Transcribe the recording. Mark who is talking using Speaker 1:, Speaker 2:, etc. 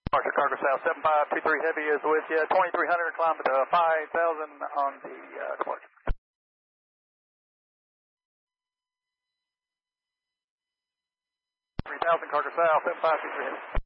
Speaker 1: Archer Cargo South 7523 Heavy is with you. 2300, climb to 5000 on the departure. 3000 Cargo South 7523 Heavy.